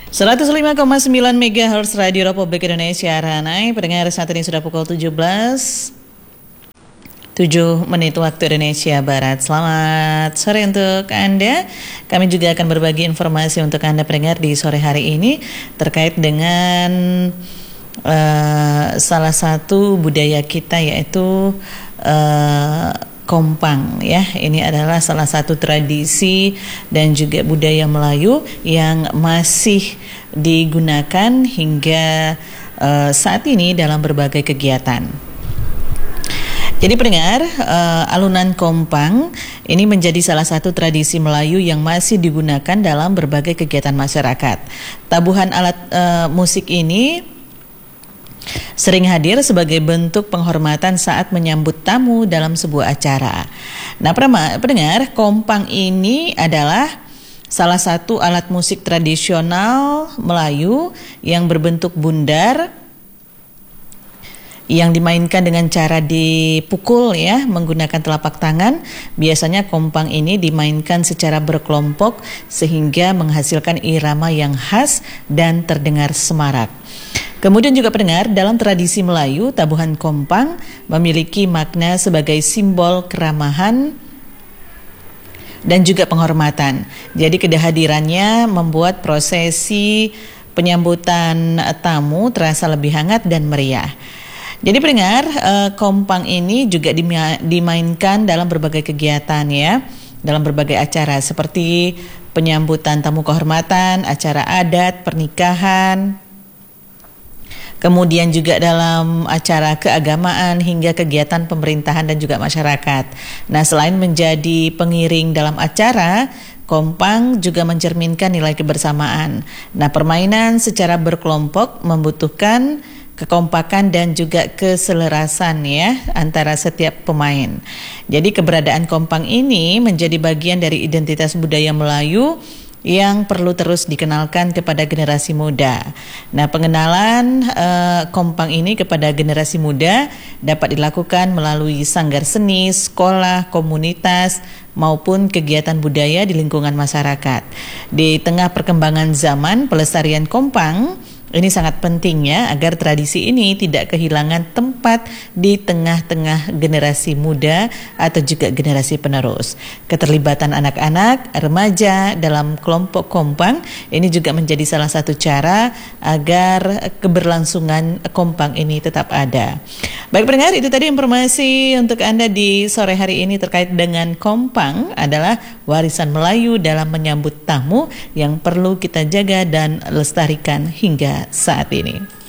105,9 MHz Radio Republik Indonesia Ranai. Pendengar, saat ini sudah pukul 7 menit waktu Indonesia Barat. Selamat sore untuk Anda. Kami juga akan berbagi informasi untuk Anda pendengar di sore hari ini terkait dengan salah satu budaya kita, yaitu kompang, ya. Ini adalah salah satu tradisi dan juga budaya Melayu yang masih digunakan hingga saat ini dalam berbagai kegiatan. Jadi pendengar, alunan kompang ini menjadi salah satu tradisi Melayu yang masih digunakan dalam berbagai kegiatan masyarakat. Tabuhan alat musik ini sering hadir sebagai bentuk penghormatan saat menyambut tamu dalam sebuah acara. Nah, pendengar, kompang ini adalah salah satu alat musik tradisional Melayu yang berbentuk bundar, yang dimainkan dengan cara dipukul, ya, menggunakan telapak tangan. Biasanya kompang ini dimainkan secara berkelompok sehingga menghasilkan irama yang khas dan terdengar semarak. Kemudian juga pendengar, dalam tradisi Melayu, tabuhan kompang memiliki makna sebagai simbol keramahan dan juga penghormatan. Jadi kehadirannya membuat prosesi penyambutan tamu terasa lebih hangat dan meriah. Jadi pendengar, kompang ini juga dimainkan dalam berbagai kegiatan, ya, dalam berbagai acara seperti penyambutan tamu kehormatan, acara adat, pernikahan, kemudian juga dalam acara keagamaan hingga kegiatan pemerintahan dan juga masyarakat. Nah, selain menjadi pengiring dalam acara, kompang juga mencerminkan nilai kebersamaan. Nah, permainan secara berkelompok membutuhkan kekompakan dan juga keselarasan, ya, antara setiap pemain. Jadi keberadaan kompang ini menjadi bagian dari identitas budaya Melayu yang perlu terus dikenalkan kepada generasi muda. Nah, pengenalan kompang ini kepada generasi muda dapat dilakukan melalui sanggar seni, sekolah, komunitas, maupun kegiatan budaya di lingkungan masyarakat. Di tengah perkembangan zaman, pelestarian kompang ini sangat penting, ya, agar tradisi ini tidak kehilangan tempat di tengah-tengah generasi muda atau juga generasi penerus. Keterlibatan anak-anak, remaja dalam kelompok kompang ini juga menjadi salah satu cara agar keberlangsungan kompang ini tetap ada. Baik pendengar, itu tadi informasi untuk Anda di sore hari ini terkait dengan kompang, adalah warisan Melayu dalam menyambut tamu yang perlu kita jaga dan lestarikan hingga saat ini.